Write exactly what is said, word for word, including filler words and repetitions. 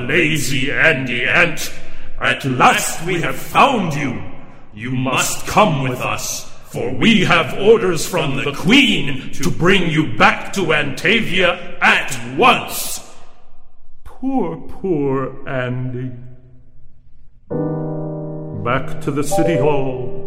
lazy Andy Ant. At last we have found you. You must come with us, for we have orders from the Queen to bring you back to Antavia at once. Poor, poor Andy. Back to the city hall.